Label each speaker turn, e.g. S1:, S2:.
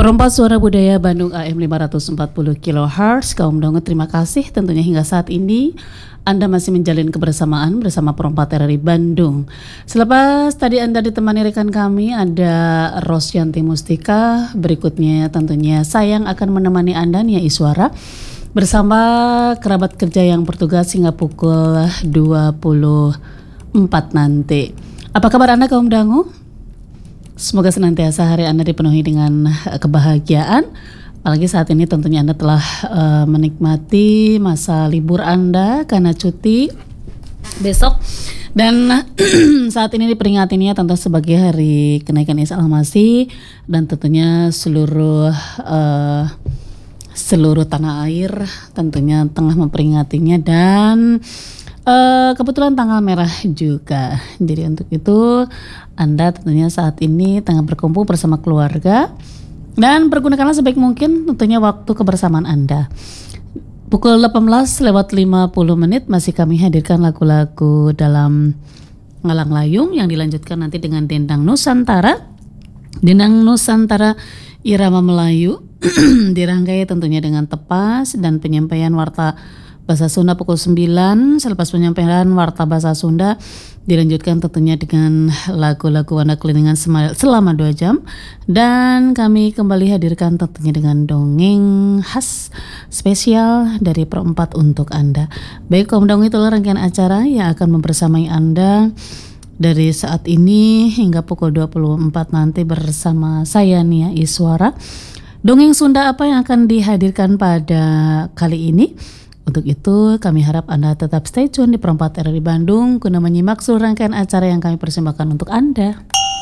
S1: Perompak Suara Budaya Bandung AM 540 kHz. Kaum Dongo, terima kasih tentunya hingga saat ini Anda masih menjalin kebersamaan bersama Perompak RRI Bandung. Selepas tadi Anda ditemani rekan kami ada Rosyanti Mustika, berikutnya tentunya saya yang akan menemani Anda Nia Iswara bersama kerabat kerja yang bertugas hingga pukul 24 nanti. Apa kabar Anda kaum Dangu? Semoga senantiasa hari Anda dipenuhi dengan kebahagiaan. Apalagi saat ini tentunya Anda telah menikmati masa libur Anda karena cuti besok. Dan saat ini diperingatinya tentu sebagai hari kenaikan Isa Al-Masih. Dan tentunya seluruh tanah air tentunya tengah memperingatinya. Dan kebetulan tanggal merah juga. Jadi untuk itu Anda tentunya saat ini tengah berkumpul bersama keluarga dan pergunakanlah sebaik mungkin tentunya waktu kebersamaan Anda. Pukul 18:50 masih kami hadirkan lagu-lagu dalam Ngalang Layung yang dilanjutkan nanti dengan Dendang Nusantara. Dendang Nusantara irama Melayu dirangkai tentunya dengan tepas dan penyampaian warta Bahasa Sunda pukul 9. Selepas penyampaian warta Bahasa Sunda dilanjutkan tentunya dengan lagu-lagu Anda Kelingan selama 2 jam. Dan kami kembali hadirkan tentunya dengan dongeng khas spesial dari Perempat untuk Anda. Baik kaum dongeng, itulah rangkaian acara yang akan membersamai Anda dari saat ini hingga pukul 24 nanti bersama saya Nia Iswara. Dongeng Sunda apa yang akan dihadirkan pada kali ini? Untuk itu kami harap Anda tetap stay tune di Perempat RRI Bandung guna menyimak seluruh rangkaian acara yang kami persembahkan untuk Anda.